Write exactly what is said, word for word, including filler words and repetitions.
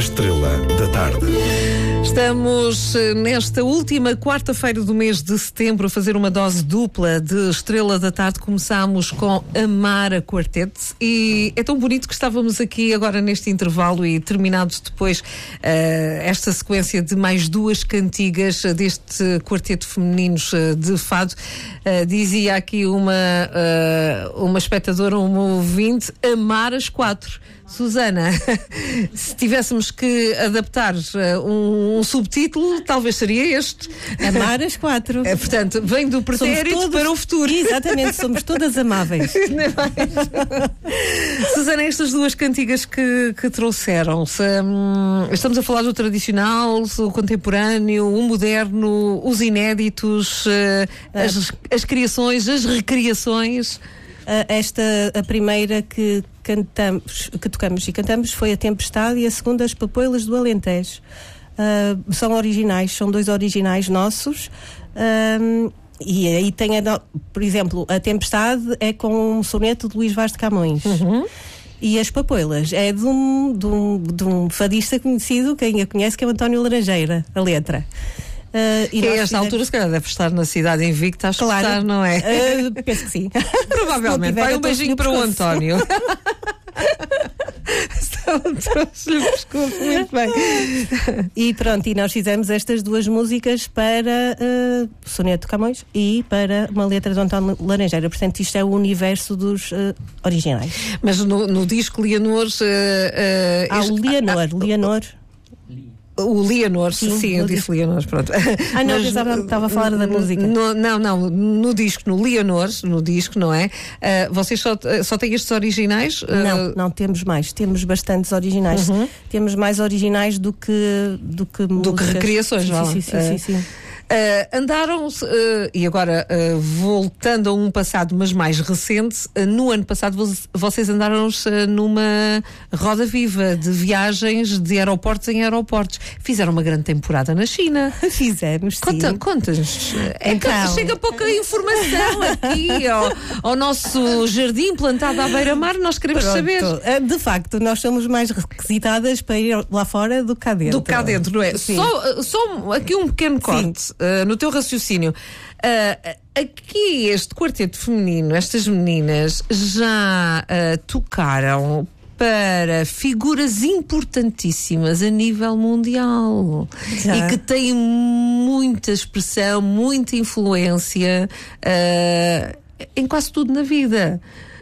Estrela da Tarde. Estamos nesta última quarta-feira do mês de setembro a fazer uma dose dupla de Estrela da Tarde. Começámos com Amara Quartet e é tão bonito que estávamos aqui agora neste intervalo e terminados depois uh, esta sequência de mais duas cantigas deste quarteto femininos uh, de fado. Uh, dizia aqui uma, uh, uma espectadora, uma ouvinte, amar as quatro. Susana, se tivéssemos que adaptar uh, um, um subtítulo, talvez seria este. Amar as quatro. É, portanto, vem do pretérito todos, para o futuro. Exatamente, somos todas amáveis. Susana, estas duas cantigas que, que trouxeram-se, hum, estamos a falar do tradicional, o contemporâneo, o moderno, os inéditos, uh, ah. as, as criações, as recriações. Uh, esta, a primeira que cantamos, que tocamos e cantamos foi a Tempestade e a segunda as Papoilas do Alentejo. Uh, são originais, são dois originais nossos. Uh, e aí tem, a, por exemplo, a Tempestade é com um soneto de Luís Vaz de Camões. Uhum. E as Papoilas é de um, de, um, de um fadista conhecido, quem a conhece, que é o António Laranjeira, a letra. Uh, e a esta fizemos... altura, se calhar, deve estar na cidade invicta a escutar, claro. Não é? Uh, penso que sim. Provavelmente. Vai um beijinho para o António. Trouxe-lhe o pescoço, muito bem. E pronto, e nós fizemos estas duas músicas para uh, Soneto Camões e para uma letra de António Laranjeira. Portanto, isto é o universo dos uh, originais. Mas no, no disco Leonor... Uh, uh, ah, este... o Leonor, ah, ah, Leonor. O Leonor, sim, sim eu disse Leonor, pronto. Ah, não, mas, eu estava a falar da música. No, não, não, no disco, no Leonor, no disco, não é? Uh, vocês só, só têm estes originais? Uh... Não, não, temos mais, temos bastantes originais. Uhum. Temos mais originais do que do que, do que recriações, sim, já sim, sim, uh, sim, sim, sim. Uh, andaram, uh, e agora uh, voltando a um passado, mas mais recente, uh, no ano passado vocês andaram uh, numa roda viva de viagens de aeroportos em aeroportos. Fizeram uma grande temporada na China. Fizemos, sim. Conta, conta-nos. É então, que chega pouca informação aqui ao, ao nosso jardim plantado à beira-mar, nós queremos Pronto. saber. De facto, nós somos mais requisitadas para ir lá fora do que cá dentro. Do que cá dentro, não é? Só, só aqui um pequeno corte. Uh, no teu raciocínio, uh, aqui este quarteto feminino, estas meninas já uh, tocaram para figuras importantíssimas a nível mundial. Já. E que têm muita expressão, muita influência uh, em quase tudo na vida.